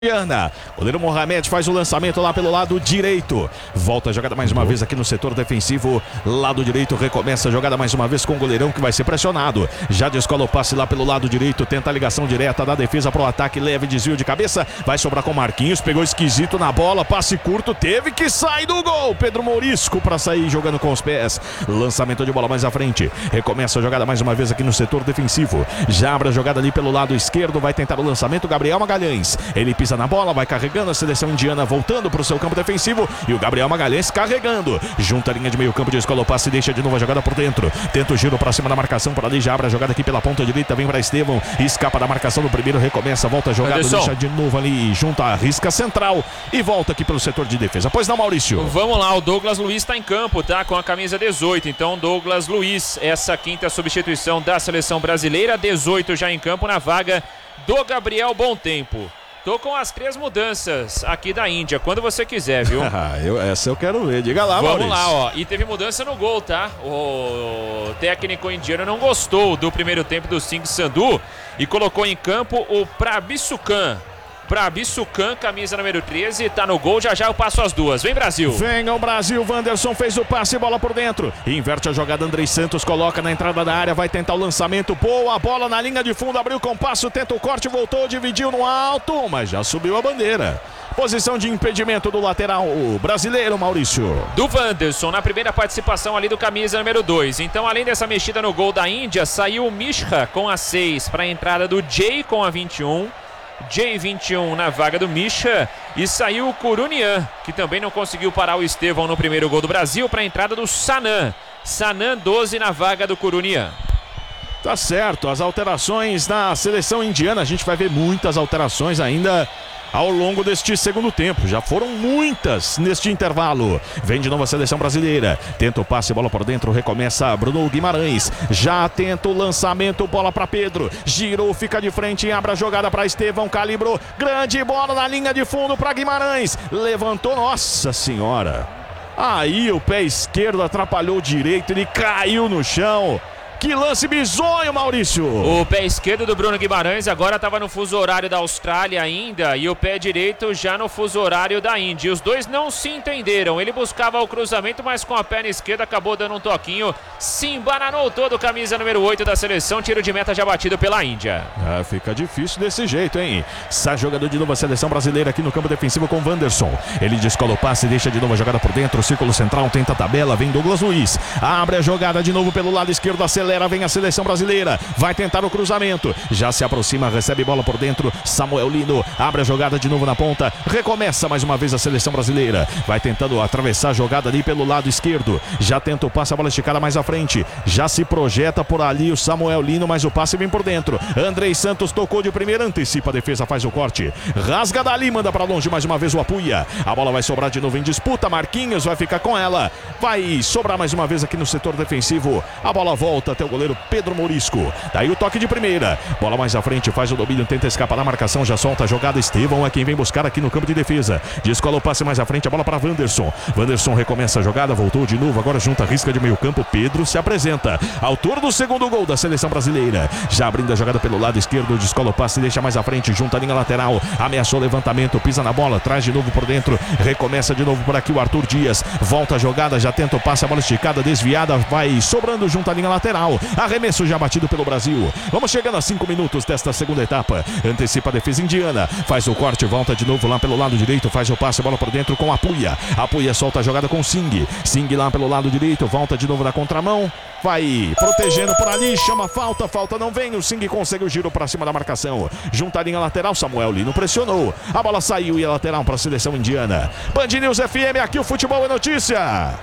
Indiana. Goleiro Mohamed faz o lançamento lá pelo lado direito. Volta a jogada mais uma vez aqui no setor defensivo. Lado direito, recomeça a jogada mais uma vez com o goleirão que vai ser pressionado. Já descola o passe lá pelo lado direito. Tenta a ligação direta da defesa para o ataque. Leve desvio de cabeça. Vai sobrar com Marquinhos. Pegou esquisito na bola. Passe curto. Teve que sair do gol. Pedro Mourisco para sair jogando com os pés. Lançamento de bola mais à frente. Recomeça a jogada mais uma vez aqui no setor defensivo. Já abre a jogada ali pelo lado esquerdo. Vai tentar o lançamento. Gabriel Magalhães. Ele pisa na bola, vai carregando a seleção indiana, voltando para o seu campo defensivo, e o Gabriel Magalhães carregando, junta a linha de meio campo, descola o passe e deixa de novo a jogada por dentro, tenta o giro para cima da marcação, por ali já abre a jogada aqui pela ponta direita, vem para Estevão, escapa da marcação no primeiro, recomeça, volta a jogada, deixa de novo ali, junta a risca central e volta aqui pelo setor de defesa. Pois não, Maurício? Vamos lá, o Douglas Luiz está em campo, tá? Com a camisa 18, então Douglas Luiz, essa quinta substituição da seleção brasileira, 18 já em campo na vaga do Gabriel Bom Tempo. Tô com as 3 mudanças aqui da Índia, quando você quiser, viu? Essa eu quero ver, diga lá, Maurício. Vamos lá, ó. E teve mudança no gol, tá? O técnico indiano não gostou do primeiro tempo do Singh Sandhu e colocou em campo o Prabhisukan. Prabhisukan, camisa número 13, tá no gol, já eu passo as duas. Vem, Brasil! Venha o Brasil, Wanderson fez o passe, bola por dentro. Inverte a jogada, Andrei Santos coloca na entrada da área, vai tentar o lançamento. Boa bola na linha de fundo, abriu com passo, tenta o corte, voltou, dividiu no alto, mas já subiu a bandeira. Posição de impedimento do lateral brasileiro, Maurício. Do Wanderson, na primeira participação ali do camisa número 2. Então, além dessa mexida no gol da Índia, saiu o Mishra com a 6 para a entrada do Jay com a 21. Jay 21 na vaga do Misha e saiu o Kurunian, que também não conseguiu parar o Estevão no primeiro gol do Brasil, para a entrada do Sanan. Sanan 12 na vaga do Kurunian. Tá certo, as alterações na seleção indiana, a gente vai ver muitas alterações ainda ao longo deste segundo tempo, já foram muitas neste intervalo. Vem de novo a seleção brasileira, tenta o passe, bola por dentro, recomeça Bruno Guimarães, já tenta o lançamento, bola para Pedro, girou, fica de frente, abre a jogada para Estevão, calibrou, grande bola na linha de fundo para Guimarães, levantou, nossa senhora, aí o pé esquerdo atrapalhou o direito, ele caiu no chão. Que lance bizonho, Maurício! O pé esquerdo do Bruno Guimarães agora estava no fuso horário da Austrália ainda e o pé direito já no fuso horário da Índia. Os dois não se entenderam. Ele buscava o cruzamento, mas com a perna esquerda acabou dando um toquinho. Se embananou todo, camisa número 8 da seleção. Tiro de meta já batido pela Índia. Fica difícil desse jeito, hein? Sai jogador de novo a seleção brasileira aqui no campo defensivo com Wanderson. Ele descola o passe, deixa de novo a jogada por dentro. Círculo central, tenta a tabela, vem Douglas Luiz. Abre a jogada de novo pelo lado esquerdo, acelera. Vem a seleção brasileira, vai tentar o cruzamento, já se aproxima, recebe bola por dentro, Samuel Lino, abre a jogada de novo na ponta, recomeça mais uma vez a seleção brasileira, vai tentando atravessar a jogada ali pelo lado esquerdo, já tenta o passe, a bola esticada mais à frente, já se projeta por ali o Samuel Lino, mas o passe vem por dentro, Andrei Santos tocou de primeira, antecipa a defesa, faz o corte, rasga dali, manda para longe mais uma vez o Apuia, a bola vai sobrar de novo em disputa, Marquinhos vai ficar com ela, vai sobrar mais uma vez aqui no setor defensivo, a bola volta até o goleiro Pedro Mourisco, daí o toque de primeira, bola mais à frente, faz o domínio, tenta escapar da marcação, já solta a jogada, Estevão é quem vem buscar aqui no campo de defesa, descola o passe mais à frente, a bola para Wanderson, Wanderson recomeça a jogada, voltou de novo, agora junta a risca de meio campo, Pedro se apresenta, autor do segundo gol da seleção brasileira, já abrindo a jogada pelo lado esquerdo, descola o passe, deixa mais à frente, junta a linha lateral, ameaçou o levantamento, pisa na bola, traz de novo por dentro, recomeça de novo por aqui o Arthur Dias, volta a jogada, já tenta o passe, a bola esticada, desviada, vai sobrando junto à linha lateral, arremesso já batido pelo Brasil. Vamos chegando a 5 minutos desta segunda etapa. Antecipa a defesa indiana. Faz o corte, volta de novo lá pelo lado direito. Faz o passe, bola por dentro com Apuia. Apuia solta a jogada com Singh. Singh lá pelo lado direito. Volta de novo na contramão. Vai protegendo por ali. Chama falta. Falta não vem. O Singh consegue o giro para cima da marcação. Junta a linha lateral. Samuel Lino pressionou. A bola saiu e é lateral para a seleção indiana. Band News FM. Aqui o futebol é notícia.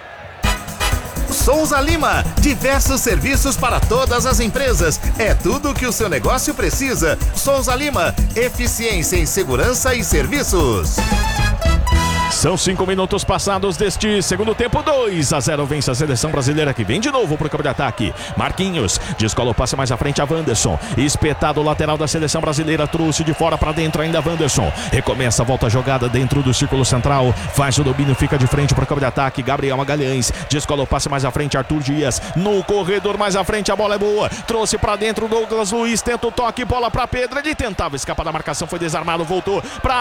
Souza Lima, diversos serviços para todas as empresas. É tudo o que o seu negócio precisa. Souza Lima, eficiência em segurança e serviços. São 5 minutos passados deste segundo tempo. 2-0 vence a seleção brasileira, que vem de novo para o campo de ataque. Marquinhos descola o passe mais à frente a Wanderson. Espetado o lateral da seleção brasileira, trouxe de fora para dentro ainda Wanderson. Recomeça, volta a jogada dentro do círculo central. Faz o domínio, fica de frente para o campo de ataque. Gabriel Magalhães descola o passe mais à frente, Arthur Dias. No corredor mais à frente, a bola é boa. Trouxe para dentro, Douglas Luiz tenta o toque, bola para Pedro. Ele tentava escapar da marcação, foi desarmado, voltou para